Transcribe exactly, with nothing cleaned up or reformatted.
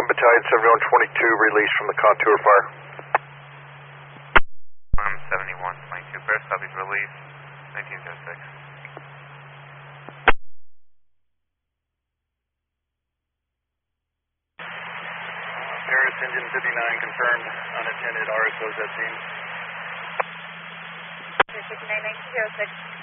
Battalion seventy-one twenty-two, release from the contour fire. I'm seventy-one twenty-two, Bear Southeast release, nineteen oh six. Paris engine fifty-nine confirmed, unattended R S Os at scene. fifty-nine nineteen oh six.